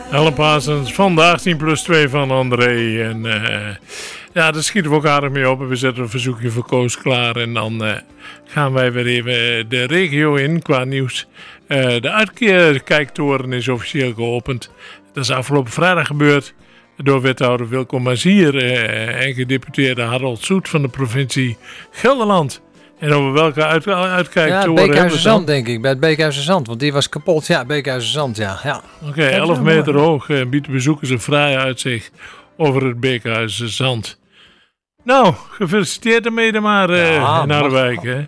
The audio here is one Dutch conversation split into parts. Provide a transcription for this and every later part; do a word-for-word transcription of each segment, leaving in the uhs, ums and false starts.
Ellen Parsons van de achttien plus twee van André. En uh, ja, daar schieten we ook aardig mee op. En we zetten een verzoekje voor Koos klaar. En dan uh, gaan wij weer even de regio in qua nieuws. Uh, de uitkijktoren is officieel geopend. Dat is afgelopen vrijdag gebeurd. Door wethouder Wilco Mazier uh, en gedeputeerde Harold Soet van de provincie Gelderland. En over welke uit, uitkijktoren ja, hebben we het Beekhuizen-Zand denk ik, bij het Beekhuizen-Zand, want die was kapot. Ja, Beekhuizen-Zand, ja. ja. Oké, okay, elf meter mooi. Hoog uh, biedt bezoekers een vrij uitzicht over het Beekhuizen-Zand. Nou, gefeliciteerd ermee dan maar uh, ja, in Harderwijk. Hè.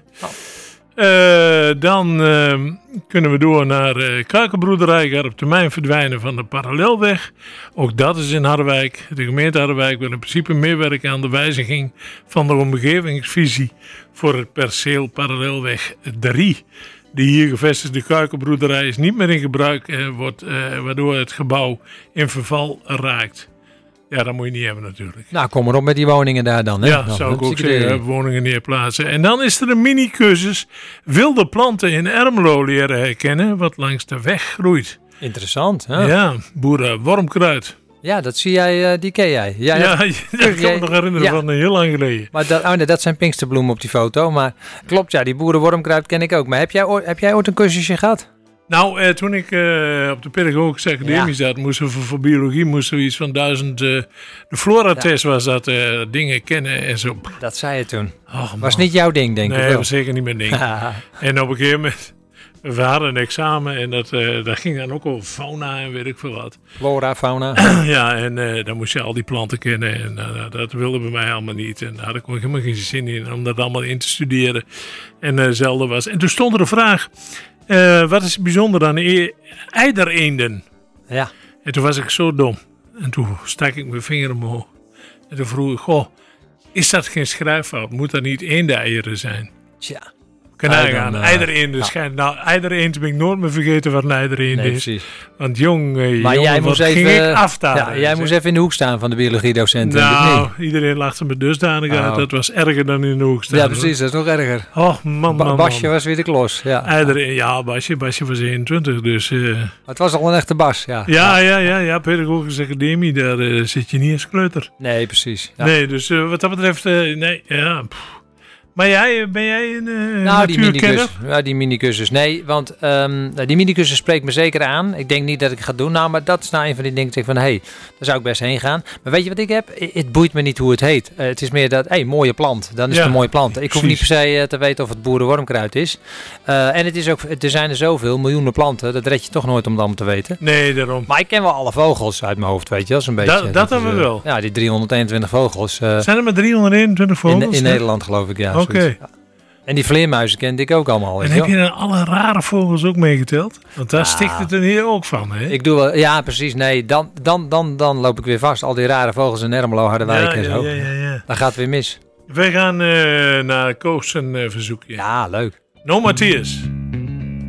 Uh, dan uh, kunnen we door naar uh, kuikenbroederij, gaat op termijn verdwijnen van de parallelweg. Ook dat is in Harderwijk. De gemeente Harderwijk wil in principe meewerken aan de wijziging van de omgevingsvisie voor het perceel parallelweg drie. De hier gevestigde kuikenbroederij is niet meer in gebruik, uh, wordt, uh, waardoor het gebouw in verval raakt. Ja, dat moet je niet hebben natuurlijk. Nou, kom maar op met die woningen daar dan. Hè? Ja, dan, zou ik ook zeggen, woningen neerplaatsen. En dan is er een mini-cursus wilde planten in Ermelo leren herkennen, wat langs de weg groeit. Interessant, hè? Ja, boerenwormkruid. Ja, dat zie jij, uh, die ken jij. jij ja, hebt, ja, ik kan me nog herinneren ja. van uh, heel lang geleden. Maar dat, oh nee, dat zijn pinksterbloemen op die foto. Maar klopt, ja, die boerenwormkruid ken ik ook. Maar heb jij, heb jij ooit een cursusje gehad? Nou, eh, toen ik uh, op de Pedagogische Academie ja. zat, moesten we voor, voor biologie moesten we iets van duizend... Uh, de Floratest ja. was dat, uh, dingen kennen en zo. Dat zei je toen. Oh, was niet jouw ding, denk ik Nee, wel. was zeker niet mijn ding. En op een gegeven moment, we hadden een examen en dat, uh, dat ging dan ook over fauna en weet ik veel wat. Flora, fauna. Ja, en uh, dan moest je al die planten kennen en uh, dat wilde bij mij allemaal niet. En daar had ik ook helemaal geen zin in om dat allemaal in te studeren. En uh, zelden was. En toen stond er een vraag... Uh, wat is bijzonder aan e- eidereenden? Ja. En toen was ik zo dom. En toen stak ik mijn vinger omhoog. En toen vroeg ik, goh, is dat geen schrijffout? Moet dat niet eendeieren zijn? Tja. Kan hij gaan. Uh, eidereenden ja. schijnt. Nou, eidereend ben ik nooit meer vergeten wat een eidereend nee, is. Precies. Want jong, uh, maar jongen, jij moest even, ging ik aftalen. Ja, jij moest even in de hoek staan van de biologiedocent. Nou, iedereen lachte me dusdanig uit. Oh. Dat was erger dan in de hoek staan. Ja, precies. Hoor. Dat is nog erger. Oh, man, man, man. Basje was weer de klos. Ja, eidereen, ja Basje, Basje was eenentwintig. Dus, uh, het was al een echte Bas, ja. Ja, ja, ja. ja Pedagogische Academie, daar uh, zit je niet als kleuter. Nee, precies. Ja. Nee, dus uh, wat dat betreft, uh, nee, ja... Pff. Maar jij, ben jij een uh, nou, die natuurkenner? Ja, die minicursus. Nee, want um, die minicursus spreekt me zeker aan. Ik denk niet dat ik ga doen. Nou, maar dat is nou een van die dingen. Ik denk van, hé, hey, daar zou ik best heen gaan. Maar weet je wat ik heb? Het boeit me niet hoe het heet. Uh, het is meer dat, hé, hey, mooie plant. Dan is ja, het een mooie plant. Ik hoef precies. niet per se uh, te weten of het boerenwormkruid is. Uh, en het is ook, er zijn er zoveel, miljoenen planten. Dat red je toch nooit om dat te weten. Nee, daarom. Maar ik ken wel alle vogels uit mijn hoofd, weet je. Dat is een beetje. Da, dat, dat hebben we uh, wel. Ja, die driehonderdeenentwintig vogels. Uh, zijn er maar driehonderdeenentwintig vogels? In, in Nederland, geloof ik, ja. Oké. Okay. En die vleermuizen kende ik ook allemaal. En heb je dan alle rare vogels ook meegeteld? Want daar ja. stikt het er hier ook van, hè? Ik doe wel, ja, precies. Nee, dan, dan, dan, dan loop ik weer vast. Al die rare vogels in Ermelo, Harderwijk ja, en zo. Ja, ja, ja. Dan gaat het weer mis. Wij gaan uh, naar Koos een uh, verzoekje. Ja, leuk. No Matthias.